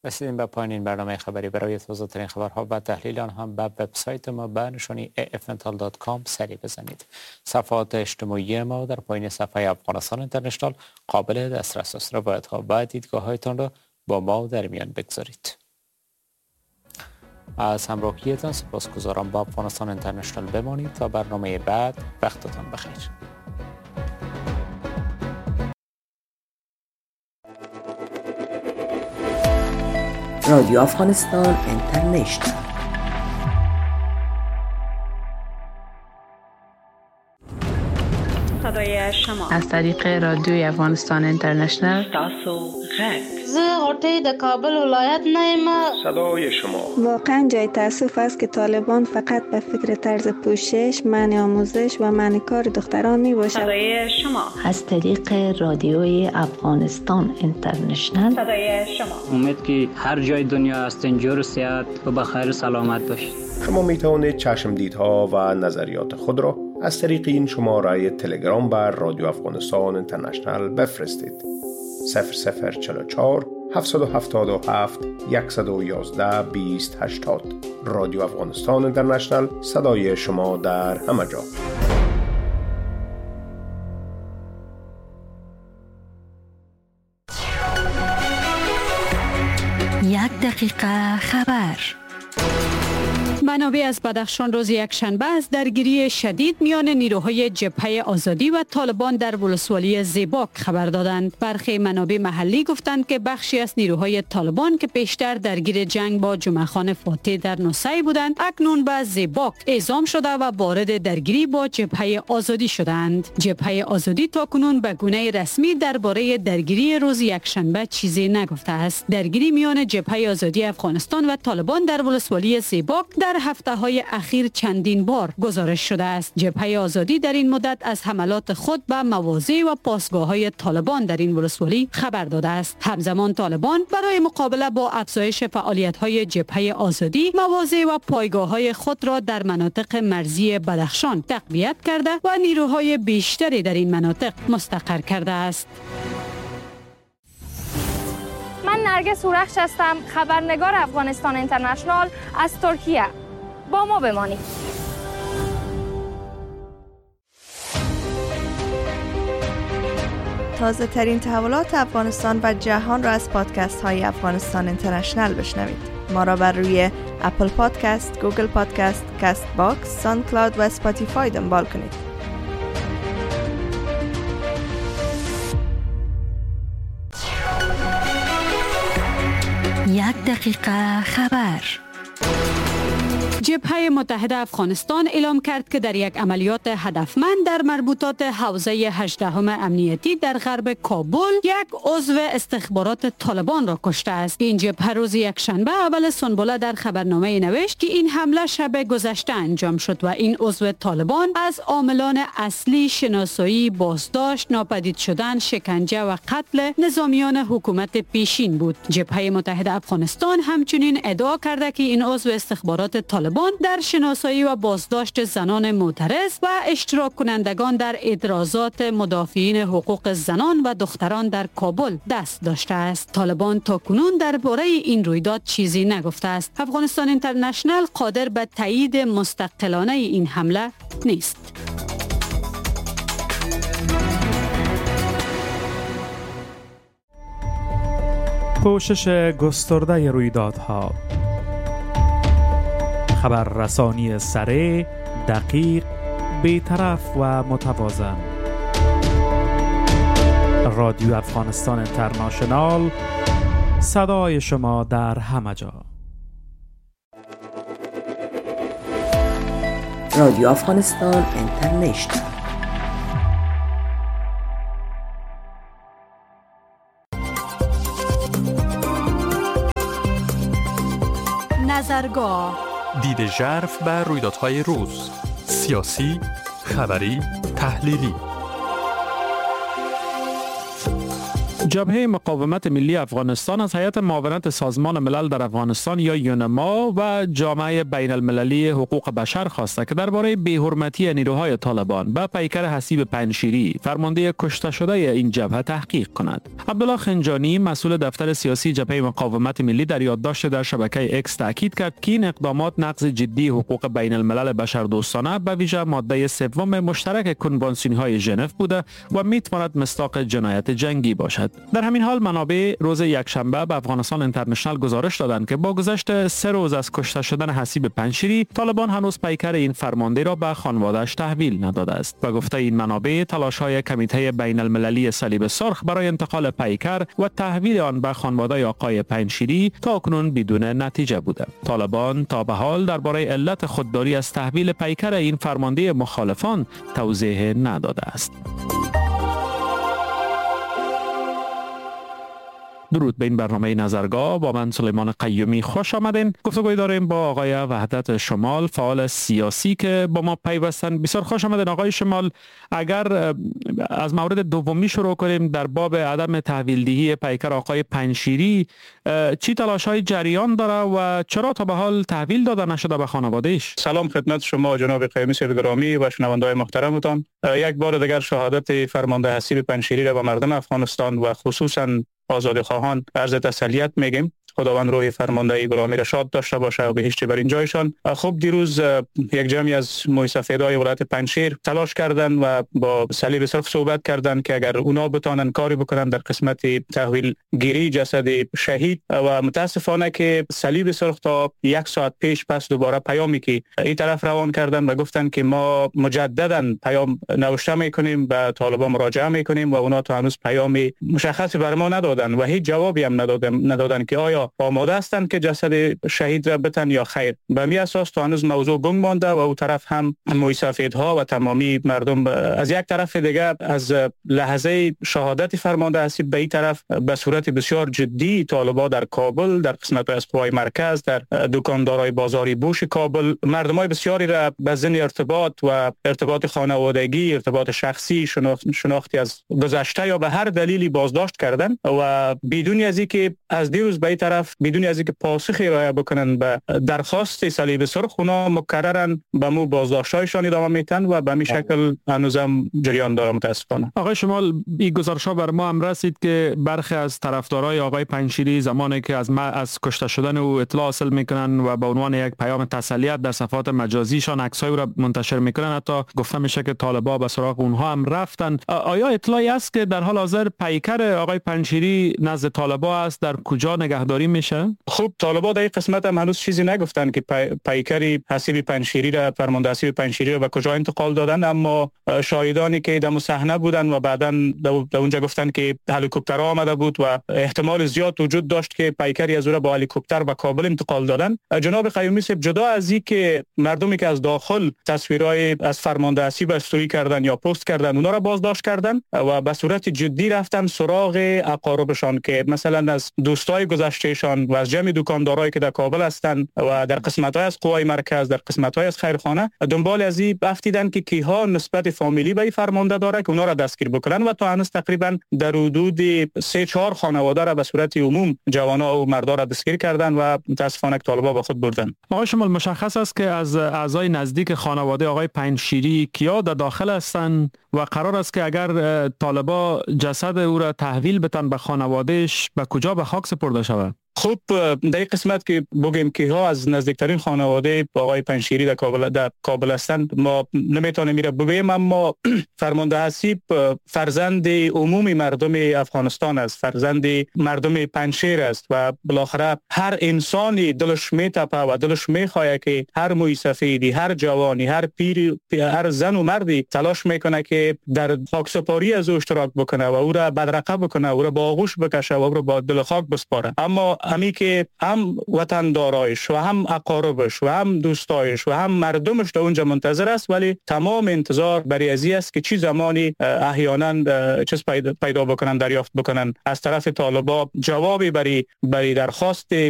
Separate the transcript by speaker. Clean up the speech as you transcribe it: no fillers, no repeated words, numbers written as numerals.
Speaker 1: رسیدیم به پایان این برنامه خبری. برای تازه ترین خبرها و تحلیل آن هم به وبسایت ما به نشانی afntal.com سری بزنید. صفحات اجتماعی ما در پایین صفحه افغانستان اینترنشنال قابل دسترس است. روایت‌ها و دیدگاه‌هایتان را با ما در میان بگذارید. از همراهیتان سپاسگزارم. با افغانستان اینترنشنال بمانید تا برنامه بعد. وقتتان بخیر.
Speaker 2: رادیو افغانستان اینترنشنال.
Speaker 3: صدای شما
Speaker 4: از طریق رادیوی افغانستان اینترنشنال.
Speaker 3: تاسو غرب
Speaker 5: زه غوټۍ د کابل ولایت نه یم.
Speaker 6: صدای شما.
Speaker 7: واقعا جای تأسف است که طالبان فقط به فکر طرز پوشش، منع آموزش و منع کار دختران می باشد.
Speaker 3: صدای شما
Speaker 8: از طریق رادیوی افغانستان اینترنشنال.
Speaker 3: صدای شما.
Speaker 9: امید که هر جای دنیا هستین جور و صحت و بخیر و سلامت باشید.
Speaker 6: شما می توانید چشمدیدها و نظریات خود را از طریق این شماره تلگرام بر رادیو افغانستان اینترنشنال بفرستید. 0044 777 111 2080. رادیو افغانستان اینترنشنال، صدای شما در همه جا.
Speaker 8: یک دقیقه خبر.
Speaker 10: منابع از بدخشان روز یکشنبه از درگیری شدید میان نیروهای جبهه آزادی و طالبان در ولسوالی زیباک خبر دادند. برخی منابع محلی گفتند که بخشی از نیروهای طالبان که پیشتر درگیر جنگ با جمعه‌خان فاتح در نوسعی بودند، اکنون به زیباک اعزام شده و وارد درگیری با جبهه آزادی شدند. جبهه آزادی تاکنون به گونه رسمی درباره درگیری روز یکشنبه چیزی نگفته است. درگیری میان جبهه آزادی افغانستان و طالبان در ولسوالی زیباک در هفته‌های اخیر چندین بار گزارش شده است. جبهه آزادی در این مدت از حملات خود به مواضع و پاسگاه‌های طالبان در این ولسوالی خبر داده است. همزمان طالبان برای مقابله با افزایش فعالیت‌های جبهه آزادی، مواضع و پایگاه‌های خود را در مناطق مرزی بدخشان تقویت کرده و نیروهای بیشتری در این مناطق مستقر کرده است.
Speaker 11: من نرگس هورخش هستم، خبرنگار افغانستان اینترنشنال از ترکیه. با ما بمانید.
Speaker 12: تازه ترین تحولات افغانستان و جهان را از پادکست های افغانستان اینترنشنال بشنوید. ما را بر روی اپل پادکست، گوگل پادکست، کاست باکس، ساوند کلاود و اسپاتیفای دنبال کنید.
Speaker 8: یک دقیقه خبر.
Speaker 10: جبهه متحده افغانستان اعلام کرد که در یک عملیات هدفمند در مربوطات حوزه 18 امنیتی در غرب کابل یک عضو استخبارات طالبان را کشته است. این جبهه روز یکشنبه اول سنبله در خبرنامه نوشت که این حمله شب گذشته انجام شد و این عضو طالبان از عاملان اصلی شناسایی، بازداشت، ناپدید شدن، شکنجه و قتل نظامیان حکومت پیشین بود. جبهه متحده افغانستان همچنین ادعا کرده که این عضو استخبارات طالبان در شناسایی و بازداشت زنان معترض و اشتراک کنندگان در اعتراضات مدافعین حقوق زنان و دختران در کابل دست داشته است. طالبان تاکنون درباره این رویداد چیزی نگفته است. افغانستان اینترنشنال قادر به تایید مستقلانه این حمله نیست.
Speaker 13: پوشش گسترده رویدادها، خبررسانی سریع، دقیق، بی‌طرف و متوازن. رادیو افغانستان اینترنشنال، صدای شما در همه جا.
Speaker 2: رادیو افغانستان اینترنشنال.
Speaker 10: نظرگاه،
Speaker 14: دید ژرف بر رویدادهای روز، سیاسی، خبری، تحلیلی.
Speaker 13: جبهه مقاومت ملی افغانستان از هیئت معاونت سازمان ملل در افغانستان یا یونما و جامعه بین المللی حقوق بشر خواسته که درباره بی‌حرمتی نیروهای طالبان به پیکر حسیب پنجشیری فرمانده کشته شده این جبهه تحقیق کند. عبدالله خنجانی مسئول دفتر سیاسی جبهه مقاومت ملی در یادداشت در شبکه اکس تاکید کرد که این اقدامات نقض جدی حقوق بین الملل بشردوستانه به ویژه ماده 3 مشترک کنوانسیون‌های ژنو بوده و میتواند مصداق جنایت جنگی باشد. در همین حال منابع روز یکشنبه به افغانستان اینترنشنال گزارش دادند که با گذشت 3 روز از کشته شدن حسیب پنجشیری، طالبان هنوز پیکر این فرمانده را به خانواده‌اش تحویل نداده است. و گفته این منابع تلاش‌های کمیته بین المللی صلیب سرخ برای انتقال پیکر و تحویل آن به خانواده آقای پنجشیری تا اکنون بدون نتیجه بوده. طالبان تا به حال درباره علت خودداری از تحویل پیکر این فرمانده مخالفان توضیح نداده است. درود به این برنامه نظرگاه. با من سلیمان قیومی خوش آمدین. گفتگوی داریم با آقای وحدت شمال، فعال سیاسی که با ما پیوستن. بسیار خوش آمدین آقای شمال. اگر از مورد دومی شروع کنیم در باب عدم تحویل دهی پیکر آقای پنجشیری، چی تلاش‌های جریان داره و چرا تا به حال تحویل داده نشده به خانواده‌اش؟
Speaker 15: سلام خدمت شما جناب قیومی گرامی و شنونده‌های محترمتان. یک بار دیگر شهادت فرمانده حسیب پنجشیری را به مردم افغانستان و خصوصا آزادخواهان عرض تسلیت میگیم. خداوند روح فرمانده گرامی را شاد داشته باشه و بهشت بر این جایشان. خب دیروز یک جمعی از موی سفیدای ولایت پنجشیر تلاش کردن و با صلیب سرخ صحبت کردن که اگر اونا بتانن کاری بکنن در قسمت تحویل گیری جسد شهید، و متاسفانه که صلیب سرخ تا 1 ساعت پیش پس دوباره پیامی که این طرف روان کردن و گفتن که ما مجددا پیام نوشته میکنیم، به طالبان مراجعه میکنیم و اونا تا هنوز پیامی مشخصی بر ما ندادن و هیچ جوابی هم ندادن که آیا آماده هستند که جسد شهید را بتن یا خیر. به می اساس تا هنوز موضوع گنگ مانده و او طرف هم موی سفیدها و تمامی مردم از یک طرف دیگه از لحظه شهادت فرمانده حسیب به این طرف به صورت بسیار جدی طالبان در کابل، در قسمت از قوای مرکز، در دکاندارای بازاری بوش کابل مردمای بسیاری را به ضمن ارتباط خانوادگی، ارتباط شخصی، شناختی از گذشته یا به هر دلیلی بازداشت کردن و بدون از اینکه از دیروز به این طرف بدون از اینکه پاسخی ارائه بکنن به درخواست صلیب سرخ، اونا مکررن به مو بازداشت‌هایشان ادامه میتن و به همین شکل هنوزم جریان داره متاسفانه.
Speaker 13: آقای شمال، این گزارش‌ها بر ما هم رسید که برخی از طرفدارای آقای پنجشیری زمانی که از کشته شدن او اطلاع حاصل میکنن و به عنوان یک پیام تسلیت در صفحات مجازیشان عکسای او را منتشر میکنن، حتی گفته میشه که طالبان به سراغ اونها هم رفتن. آیا اطلاعی است که در حال حاضر پیکر آقای پنجشیری نزد طالبان است؟ در کجا نگهداری میشه؟
Speaker 15: خب طالبان در این قسمت هم هنوز چیزی نگفتن که پیکری حسیب پنجشیری را، فرمانده حسیب پنجشیری را به کجا انتقال دادن، اما شاهدانی که در صحنه بودن و بعداً در اونجا گفتن که هلیکوپتر آمده بود و احتمال زیاد وجود داشت که پیکری از او را با هلیکوپتر به کابل انتقال دادن. جناب قیومی صاحب، جدا از این که مردمی که از داخل تصویرهای از فرمانده حسیب استوری کردن یا پست کردن اونا را بازداشت کردن و به صورت جدی رفتن سراغ اقاربشان که مثلا از دوستای گذشتهشان و از جمع دکاندارایی که در کابل هستند و در قسمت‌های از قوای مرکز، در قسمت‌های از خیرخانه دنبال از این افتیدن که کیها نسبت فامیلی به این فرمانده داره که اونا را دستگیر بکنن و تا هنوز تقریبا در حدود 3-4 خانواده را به صورت عموم جوانا و مردا را دستگیر کردن و متاسفانه طالبان با خود بردن.
Speaker 13: آقای شمال، مشخص است که از اعضای نزدیک خانواده آقای پنجشیری کیا در داخل هستند و قرار است که اگر طالبان جسد او را تحویل بدن به خانوادهش به کجا به خاک سپرده شود؟
Speaker 15: خب در این قسمت که بگیم که ها از نزدیکترین خانواده آقای پنجشیری در کابل هستند ما نمیتونیم میره بگیم، اما فرمانده حسیب فرزند عمومی مردم افغانستان است، فرزند مردم پنجشیر است و بالاخره هر انسانی دلش میتپه و دلش میخواد که هر موی سفیدی، هر جوانی، هر پیری، هر زن و مردی تلاش میکنه که در خاکسپاری از او اشتراک بکنه و او را بدرقه بکنه، او را با آغوش بکشه و او را با دل خاک بسپاره. اما همی که هم وطن دارایش و هم اقاربش و هم دوستایش و هم مردمش در اونجا منتظر است، ولی تمام انتظار برای ازی است که چی زمانی احیانا چیز پیدا بکنن، دریافت بکنن از طرف طالبان جوابی برای درخواست